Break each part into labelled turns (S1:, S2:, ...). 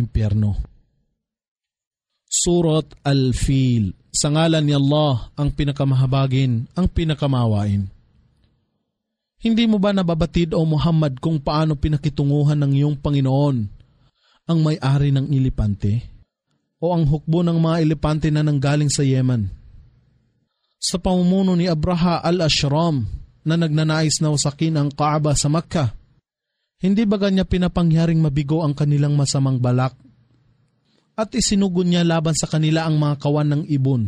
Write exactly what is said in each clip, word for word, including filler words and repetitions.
S1: impyerno. Surat Al-Fil. Sa ngalan ni Allah, ang pinakamahabagin, ang pinakamawain. Hindi mo ba nababatid o Muhammad kung paano pinakitunguhan ng iyong Panginoon ang may-ari ng elepante o ang hukbo ng mga elepante na nanggaling sa Yemen? Sa pamumuno ni Abraha al-Ashram na nagnanais na wasakin ang Kaaba sa Makkah, hindi ba kanya pinapangyaring mabigo ang kanilang masamang balak at isinugon niya laban sa kanila ang mga kawan ng ibon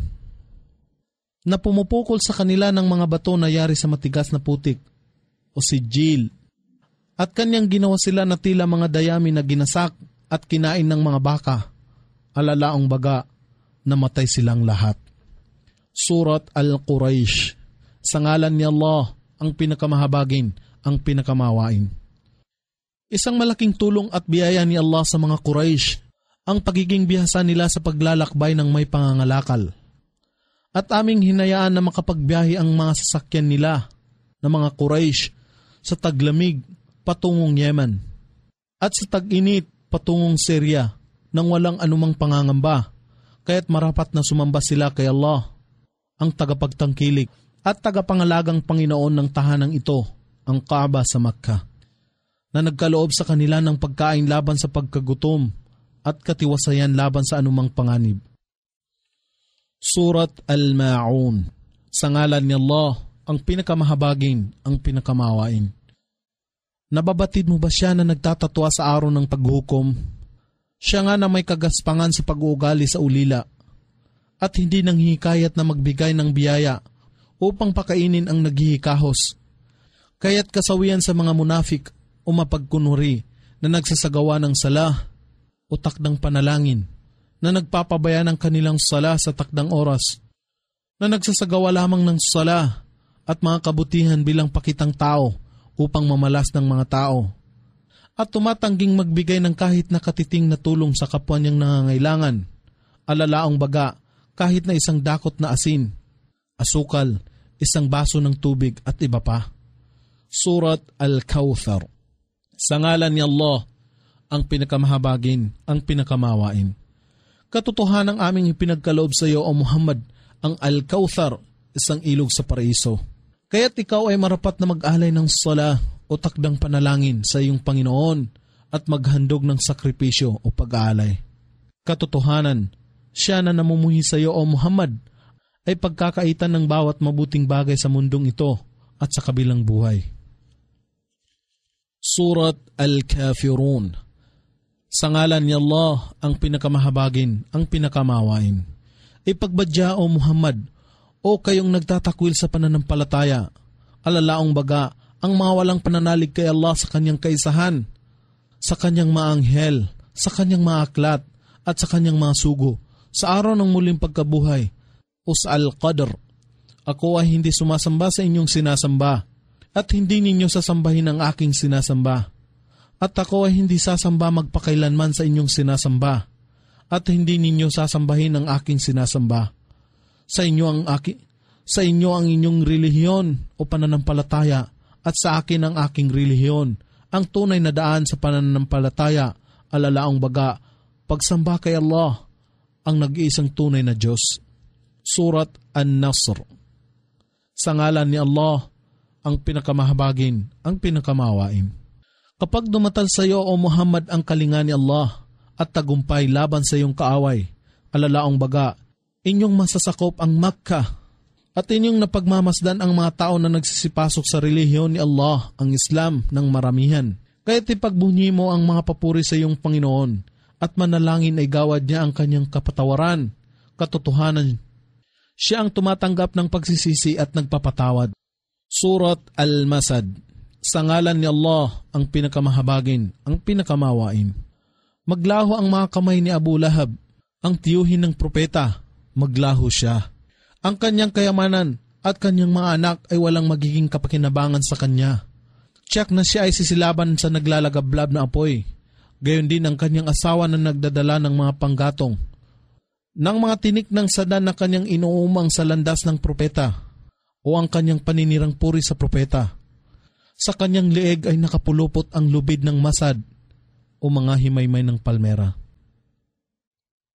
S1: na pumupukol sa kanila ng mga bato na yari sa matigas na putik o sijil, at kanyang ginawa sila na tila mga dayami na ginasak at kinain ng mga baka, alalaong baga, namatay silang lahat. Surat Al-Quraysh. Sa ngalan ni Allah, ang pinakamahabagin, ang pinakamawain. Isang malaking tulong at biyaya ni Allah sa mga Quraysh ang pagiging bihasa nila sa paglalakbay ng may pangangalakal. At aming hinayaan na makapagbiyahe ang mga sasakyan nila na mga Quraysh sa taglamig patungong Yemen at sa tag-init patungong Syria nang walang anumang pangangamba, kaya't marapat na sumamba sila kay Allah, ang tagapagtangkilik at tagapangalagang Panginoon ng tahanang ito, ang Kaaba sa Makkah, na nagkaloob sa kanila ng pagkain laban sa pagkagutom at katiwasayan laban sa anumang panganib. Surat Al-Ma'un. Sa ngalan ni Allah, ang pinakamahabagin, ang pinakamawain. Nababatid mo ba siya na nagtatatwa sa araw ng paghukom? Siya nga na may kagaspangan sa pag-uugali sa ulila at hindi nanghihikayat na magbigay ng biyaya upang pakainin ang naghihikahos. Kaya't kasawian sa mga munafik o mapagkunuri na nagsasagawa ng sala o takdang panalangin, na nagpapabaya ng kanilang sala sa takdang oras, na nagsasagawa lamang ng sala at mga kabutihan bilang pakitang tao upang mamalas ng mga tao, at tumatangging magbigay ng kahit na katiting na tulong sa kapwa niyang nangangailangan, alalaong baga kahit na isang dakot na asin, asukal, isang baso ng tubig at iba pa. Surat Al-Kawthar. Sa ngalan ni Allah, ang pinakamahabagin, ang pinakamawain. Katotohanan ang aming ipinagkaloob sa iyo, O Muhammad, ang Al-Kawthar, isang ilog sa paraiso. Kaya't ikaw ay marapat na mag-alay ng sala o takdang panalangin sa iyong Panginoon at maghandog ng sakripisyo o pag-aalay. Katotohanan, siya na namumuhi sa iyo, O Muhammad, ay pagkakaitan ng bawat mabuting bagay sa mundong ito at sa kabilang buhay. Surat Al-Kafirun. Sa ngalan ni Allah, ang pinakamahabagin, ang pinakamawain. Ipagbadya, O Muhammad, o kayong nagtatakwil sa pananampalataya, alalaong baga ang mga walang pananalig kay Allah sa kanyang kaisahan, sa kanyang mga anghel, sa kanyang mga aklat, at sa kanyang mga sugo, sa araw ng muling pagkabuhay, o sa Al-Qadr. Ako ay hindi sumasamba sa inyong sinasamba, at hindi ninyo sasambahin ang aking sinasamba. At ako ay hindi sasamba magpakailanman sa inyong sinasamba, at hindi ninyo sasambahin ang aking sinasamba. Sa inyo ang aki, sa inyo ang inyong relihiyon o pananampalataya, at sa akin ang aking relihiyon, ang tunay na daan sa pananampalataya, alalaong baga, pagsamba kay Allah, ang nag-iisang tunay na Diyos. Surat An-Nasr. Sa ngalan ni Allah, ang pinakamahabagin, ang pinakamawain. Kapag dumatal sa iyo, O Muhammad, ang kalinga ni Allah at tagumpay laban sa iyong kaaway, alalaong baga, inyong masasakop ang Makkah at inyong napagmamasdan ang mga tao na nagsisipasok sa relihiyon ni Allah, ang Islam, ng maramihan. Kaya't ipagbunyi mo ang mga papuri sa iyong Panginoon at manalangin ay gawad niya ang kanyang kapatawaran, katotohanan. Siya ang tumatanggap ng pagsisisi at nagpapatawad. Surat Al-Masad. Sa ngalan ni Allah, ang pinakamahabagin, ang pinakamawain. Maglaho ang mga kamay ni Abu Lahab, ang tiyuhin ng propeta, maglaho siya. Ang kanyang kayamanan at kanyang mga anak ay walang magiging kapakinabangan sa kanya. Tiyak na siya ay sisilaban sa naglalagablab na apoy. Gayon din ang kanyang asawa na nagdadala ng mga panggatong. Nang mga tinik ng sadan na kanyang inuumang sa landas ng propeta o ang kanyang paninirang puri sa propeta. Sa kanyang leeg ay nakapulupot ang lubid ng masad o mga himaymay ng palmera.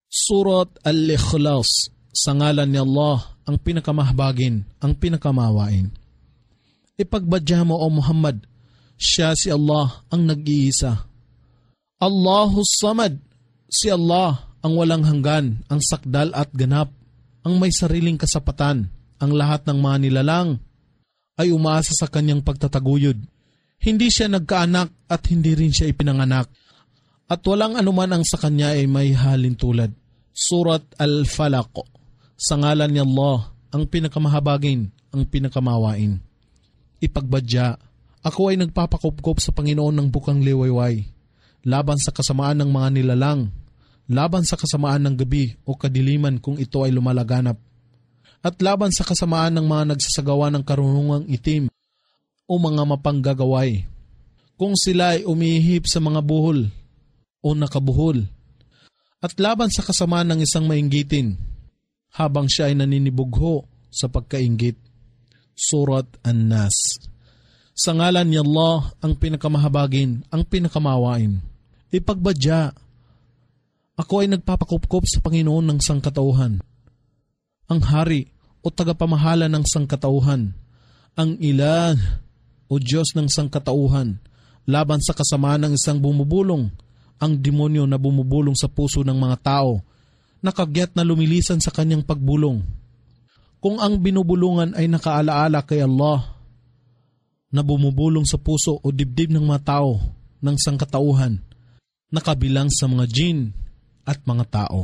S1: Surat Al-Ikhlas, sa ngalan ni Allah, ang pinakamahabagin, ang pinakamawain. Ipagbadya mo, O Muhammad, siya si Allah ang nag-iisa. Allahus Samad, si Allah ang walang hanggan, ang sakdal at ganap, ang may sariling kasapatan. Ang lahat ng mga nilalang ay umaasa sa kanyang pagtataguyod. Hindi siya nagkaanak at hindi rin siya ipinanganak. At walang anuman ang sa kanya ay may halin tulad. Surat Al-Falaq, sa ngalan ni Allah, ang pinakamahabagin, ang pinakamawain. Ipagbadya, ako ay nagpapakupkop sa Panginoon ng bukang liwayway, laban sa kasamaan ng mga nilalang, laban sa kasamaan ng gabi o kadiliman kung ito ay lumalaganap, at laban sa kasamaan ng mga nagsasagawa ng karunungang itim o mga mapanggagaway, kung sila ay umihip sa mga buhol o nakabuhol, at laban sa kasamaan ng isang mainggitin, habang siya ay naninibugho sa pagkainggit. Surat An-Nas, sa ngalan ni Allah, ang pinakamahabagin, ang pinakamawain. Ipagbadya, ako ay nagpapakupkop sa Panginoon ng sangkatauhan, ang hari o tagapamahala ng sangkatauhan, ang ilah o Diyos ng sangkatauhan, laban sa kasamaan ng isang bumubulong, ang demonyo na bumubulong sa puso ng mga tao, nakagyat na lumilisan sa kanyang pagbulong. Kung ang binubulungan ay nakaalaala kay Allah, na bumubulong sa puso o dibdib ng mga tao ng sangkatauhan, nakabilang sa mga jin at mga tao.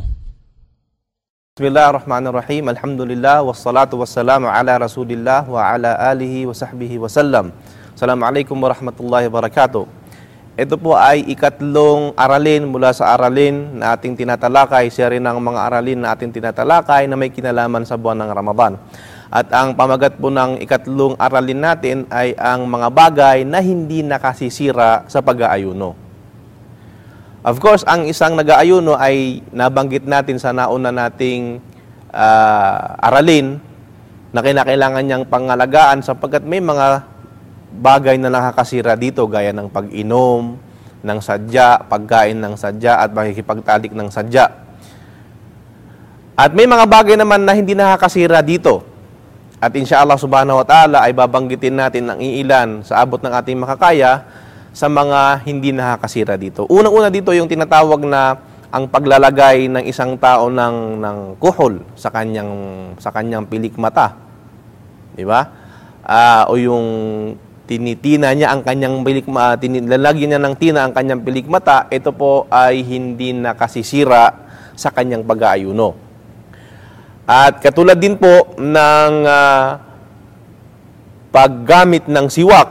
S2: Bismillahirrahmanirrahim. Alhamdulillah wassalatu wassalamu ala Rasulillah wa ala alihi wa sahbihi wa sallam. Assalamualaikum warahmatullahi wabarakatuh. Ito po ay ikatlong aralin mula sa aralin na ating tinatalakay. Siya rin ang mga aralin na ating tinatalakay na may kinalaman sa buwan ng Ramadan. At ang pamagat po ng ikatlong aralin natin ay ang mga bagay na hindi nakasisira sa pag-aayuno. Of course, ang isang nag-aayuno ay nabanggit natin sa nauna nating uh, aralin na kinakailangan niyang pangalagaan sapagkat may mga bagay na nakakasira dito gaya ng pag-inom ng sadya, pagkain ng sadya at makikipagtalik ng sadya. At may mga bagay naman na hindi nakakasira dito. At insyaAllah subhanahu wa ta'ala ay babanggitin natin ang iilan sa abot ng ating makakaya sa mga hindi nakakasira dito. Unang-una dito yung tinatawag na ang paglalagay ng isang tao ng ng kuhol sa kanyang sa kanyang pilik mata. Di ba? Uh, o yung tinitina niya ang kanyang pilik mata, tinilalagyan niya ng tina ang kanyang pilik mata, ito po ay hindi nakasisira sa kanyang pag-aayuno. At katulad din po ng uh, paggamit ng siwak,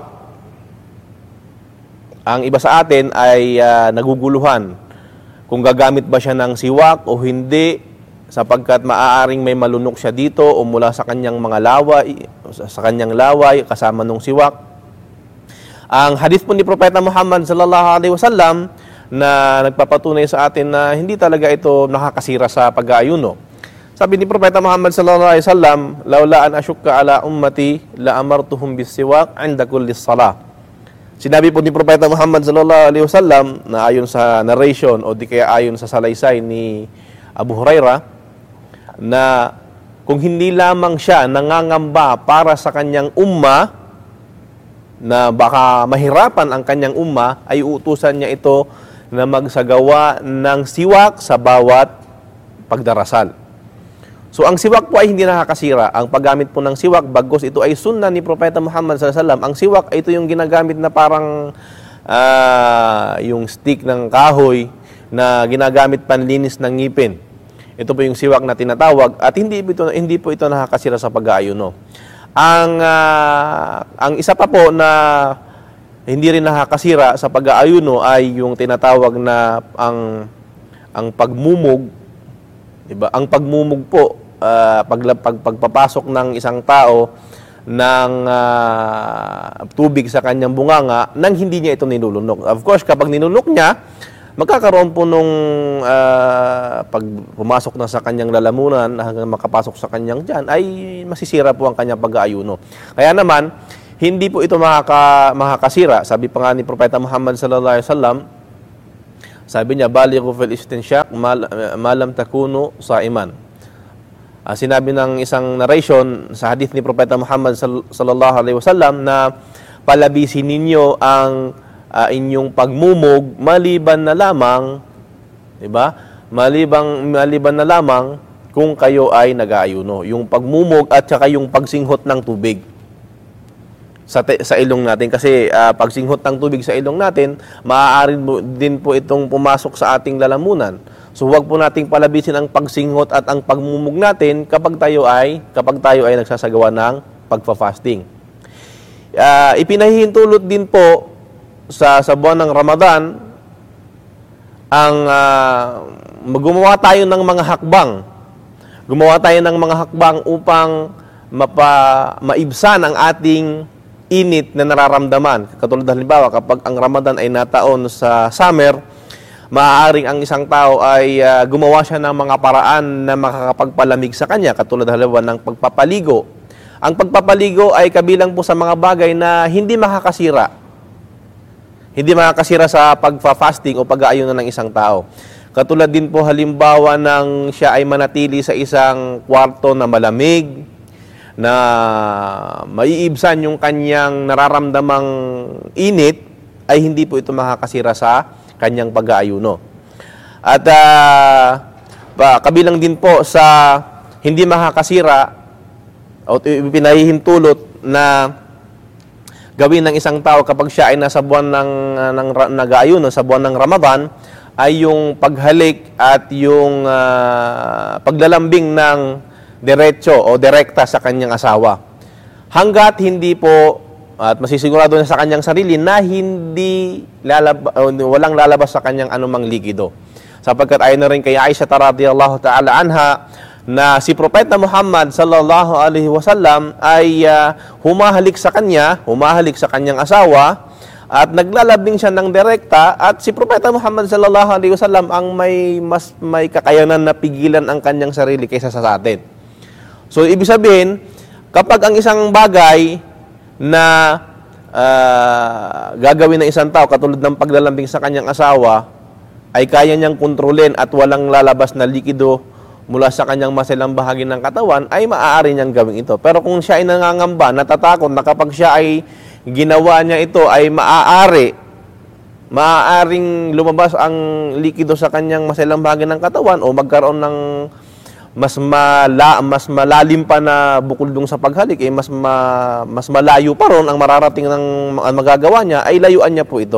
S2: ang iba sa atin ay uh, naguguluhan kung gagamit ba siya ng siwak o hindi, sapagkat maaaring may malunok siya dito o mula sa kanyang mga laway, sa kanyang laway kasama ng siwak. Ang hadith po ni Propeta Muhammad sallallahu alaihi wasallam na nagpapatunay sa atin na hindi talaga ito nakakasira sa pag-aayuno. Sabi ni Propeta Muhammad sallallahu alaihi wasallam, "Laula an ashukka ala ummati la amartuhum bis-siwak 'inda kulli shalah." Sinabi po ni Propeta Muhammad sallallahu alaihi wasallam na ayon sa narration o di kaya ayon sa salaysay ni Abu Hurairah na kung hindi lamang siya nangangamba para sa kanyang umma na baka mahirapan ang kanyang umma, ay uutusan niya ito na magsagawa ng siwak sa bawat pagdarasal. So ang siwak po ay hindi nakakasira. Ang paggamit po ng siwak, bagos ito ay sunna ni Propeta Muhammad sallallahu alaihi wasallam. Ang siwak ay ito yung ginagamit na parang uh, yung stick ng kahoy na ginagamit panlinis ng ngipin. Ito po yung siwak na tinatawag at hindi ito hindi po ito nakakasira sa pag-aayuno. Ang uh, ang isa pa po na hindi rin nakakasira sa pag-aayuno ay yung tinatawag na ang ang pagmumog, di ba? Ang pagmumog po, uh, pag, pag pagpapasok ng isang tao ng uh, tubig sa kanyang bunganga nang hindi niya ito nilulunok. Of course, kapag nilunok niya, magkakaroon po nung uh, pag pumasok na sa kanyang lalamunan hanggang makapasok sa kanyang tiyan ay masisira po ang kanyang pag-aayuno. Kaya naman, hindi po ito makaka, makakasira. Sabi pa nga ni Propeta Muhammad sallallahu alaihi wasallam, Sabi niya, balighu fil istinsyak mal, malam takunu saiman. Uh, sinabi ng isang narration sa hadith ni Propeta Muhammad sallallahu alaihi wasallam na palabisin ninyo ang uh, inyong pagmumog maliban na lamang, di ba? Maliban maliban na lamang kung kayo ay nag-aayuno. Yung pagmumog at saka yung pagsinghot ng tubig sa, te, sa ilong natin. Kasi uh, pagsinghot ng tubig sa ilong natin, maaari din po itong pumasok sa ating lalamunan. So huwag po nating palabisin ang pagsinghot at ang pagmumog natin kapag tayo ay, kapag tayo ay nagsasagawa ng pagfa-fasting. Uh, ipinahihintulot din po sa, sa buwan ng Ramadan ang uh, gumawa tayo ng mga hakbang. Gumawa tayo ng mga hakbang upang mapa, maibsan ang ating init na nararamdaman. Katulad halimbawa, kapag ang Ramadan ay nataon sa summer, maaaring ang isang tao ay uh, gumawa siya ng mga paraan na makakapagpalamig sa kanya. Katulad halimbawa ng pagpapaligo. Ang pagpapaligo ay kabilang po sa mga bagay na hindi makakasira. Hindi makakasira sa pagfa-fasting o pag-aayunan ng isang tao. Katulad din po halimbawa ng siya ay manatili sa isang kwarto na malamig, na maiibsan yung kanyang nararamdamang init, ay hindi po ito makakasira sa kanyang pag-aayuno. At uh, pa, kabilang din po sa hindi makakasira o pinahihintulot na gawin ng isang tao kapag siya ay nasa buwan ng, ng nag-aayuno, sa buwan ng Ramadan, ay yung paghalik at yung uh, paglalambing ng diretso o direkta sa kanyang asawa. Hanggat hindi po, at masisigurado na sa kanyang sarili na hindi lalab, uh, walang lalabas sa kanyang anumang likido. Sapagkat ayon na rin kay Aisha radhiyallahu ta'ala anha na si Propeta Muhammad sallallahu alaihi wasallam ay uh, humahalik sa kanya, humahalik sa kanyang asawa at naglalabing siya ng direkta, at si Propeta Muhammad sallallahu alaihi wasallam ang may mas may kakayanan na pigilan ang kanyang sarili kaysa sa atin. So, ibig sabihin, kapag ang isang bagay na uh, gagawin ng isang tao, katulad ng paglalambing sa kanyang asawa, ay kaya niyang kontrolin at walang lalabas na likido mula sa kanyang masilang bahagi ng katawan, ay maaari niyang gawin ito. Pero kung siya ay nangangamba, natatakot na kapag siya ay ginawa niya ito, ay maaari, maaaring lumabas ang likido sa kanyang masilang bahagi ng katawan o magkaroon ng mas mala, mas malalim pa na bukol dung sa paghalik, eh, mas ma, mas malayo pa ron ang mararating ng magagawa niya, ay layuan niya po ito.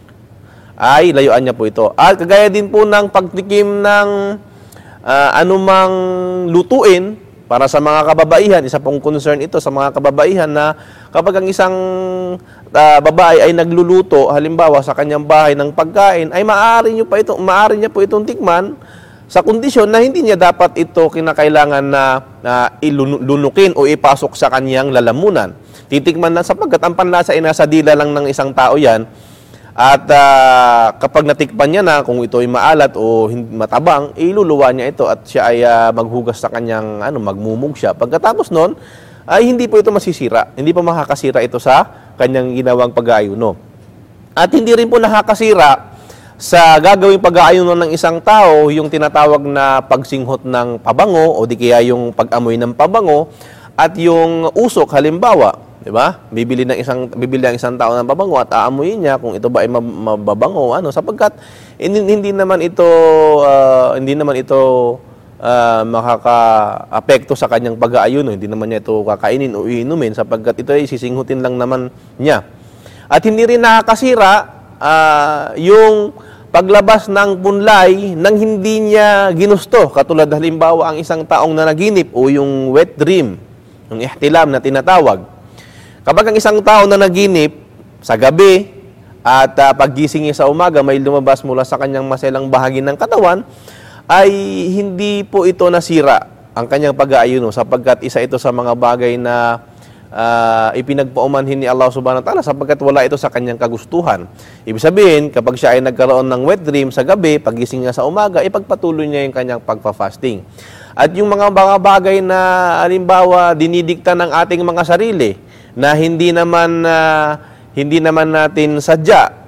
S2: Ay layuan niya po ito. At kagaya din po ng pagtikim ng uh, anumang lutuin para sa mga kababaihan, isa pong concern ito sa mga kababaihan na kapag ang isang uh, babae ay nagluluto halimbawa sa kanyang bahay ng pagkain, ay maaari niyo pa ito, maaari niya po itong tikman sa kondisyon na hindi niya dapat ito kinakailangan na uh, ilunukin o ipasok sa kanyang lalamunan. Titikman lang sapagkat ang panlasa ay nasa dila lang ng isang tao yan. At uh, kapag natikpan niya na kung ito ay maalat o matabang, iluluwa niya ito at siya ay uh, maghugas sa kanyang, ano, magmumug siya. Pagkatapos nun, ay hindi po ito masisira. Hindi pa makakasira ito sa kanyang ginawang pag-aayuno. At hindi rin po nakakasira sa gagawing pag-aayuno ng isang tao, yung tinatawag na pagsinghot ng pabango o di kaya yung pag-amoy ng pabango at yung usok halimbawa, di ba? Bibili ng isang bibili ng isang tao ng pabango at aamuyin niya kung ito ba ay mababango ano, sapagkat hindi, hindi naman ito uh, hindi naman ito uh, makaka-apekto sa kanyang pag-aayuno, hindi naman niya ito kakainin o iinumin sapagkat ito ay sisinghutin lang naman niya. At hindi rin nakakasira uh, yung paglabas ng punlay nang hindi niya ginusto. Katulad halimbawa ang isang taong nanaginip o yung wet dream, yung ihtilam na tinatawag. Kapag ang isang tao na naginip sa gabi at uh, paggising niya sa umaga may lumabas mula sa kanyang maselang bahagi ng katawan, ay hindi po ito nasira ang kanyang pag-aayuno sapagkat isa ito sa mga bagay na Uh, ipinagpaumanhin ni Allah subhanahu wa ta'ala sapagkat wala ito sa kanyang kagustuhan. Ibig sabihin, kapag siya ay nagkaroon ng wet dream sa gabi, pagising niya sa umaga, ipagpatuloy niya yung kanyang pagpa-fasting. At yung mga mga bagay na halimbawa dinidikta ng ating mga sarili na hindi naman uh, hindi naman natin sadya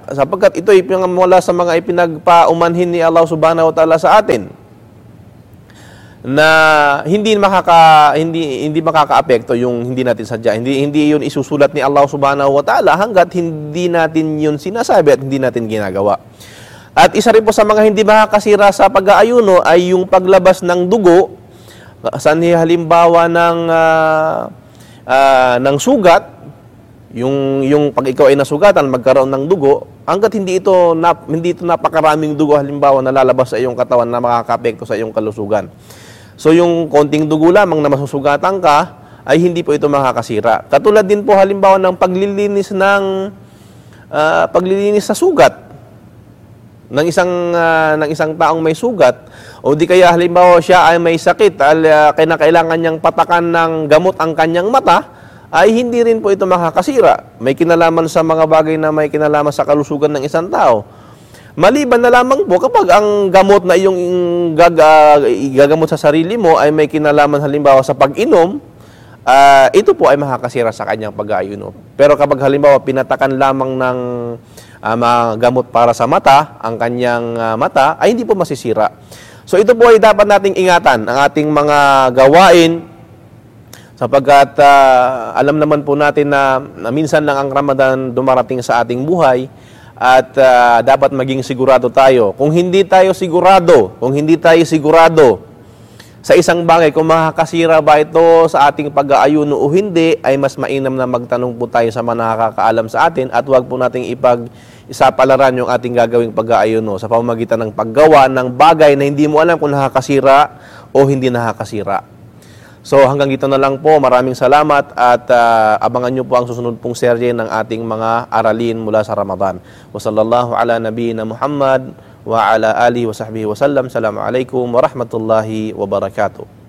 S2: sapagkat ito ay mula sa mga ipinagpaumanhin ni Allah subhanahu wa ta'ala sa atin na hindi makaka hindi hindi makakaapekto yung hindi natin sadya. Hindi hindi 'yun isusulat ni Allah subhanahu wa ta'ala hangga't hindi natin 'yun sinasabi at hindi natin ginagawa. At isa rin po sa mga hindi makakasira sa pag-aayuno ay yung paglabas ng dugo, saan halimbawa ng uh, uh, ng sugat, yung yung pag ikaw ay nasugatan, magkaroon ng dugo, hangga't hindi ito nap, hindi ito napakaraming dugo halimbawa na lalabas sa iyong katawan na makakaapekto sa iyong kalusugan. So yung konting dugo lamang na masusugatan ka ay hindi po ito makakasira. Katulad din po halimbawa ng paglilinis ng uh, paglilinis sa sugat ng isang uh, ng isang taong may sugat, o di kaya halimbawa siya ay may sakit, uh, kailangan niyang patakan ng gamot ang kanyang mata, ay hindi rin po ito makakasira. May kinalaman sa mga bagay na may kinalaman sa kalusugan ng isang tao. Maliban na lamang po kapag ang gamot na iyong gag, uh, gagamot sa sarili mo ay may kinalaman halimbawa sa pag-inom, uh, ito po ay makakasira sa kanyang pag-aayuno. Pero kapag halimbawa pinatakan lamang ng uh, mga gamot para sa mata, ang kanyang uh, mata, ay hindi po masisira. So ito po ay dapat nating ingatan, ang ating mga gawain, sapagkat uh, alam naman po natin na, na minsan lang ang Ramadan dumarating sa ating buhay. At uh, dapat maging sigurado tayo. Kung hindi tayo sigurado, kung hindi tayo sigurado sa isang bagay, kung makakasira ba ito sa ating pag-aayuno o hindi, ay mas mainam na magtanong po tayo sa mga nakakaalam sa atin at huwag po nating ipag-isapalaran yung ating gagawing pag-aayuno sa pamamagitan ng paggawa ng bagay na hindi mo alam kung nakakasira o hindi nakakasira. So hanggang dito na lang po. Maraming salamat at uh, abangan nyo po ang susunod pong serye ng ating mga aralin mula sa Ramadan. Wa sallallahu ala nabiyina Muhammad wa ala alihi wa sahbihi wa sallam. Assalamualaikum warahmatullahi wabarakatuh.